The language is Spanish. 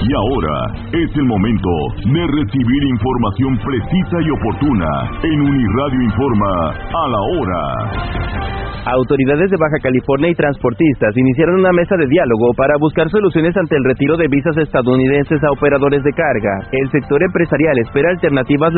Y ahora es el momento de recibir información precisa y oportuna en Uniradio Informa a la hora. Autoridades de Baja California y transportistas iniciaron una mesa de diálogo para buscar soluciones ante el retiro de visas estadounidenses a operadores de carga. El sector empresarial espera alternativas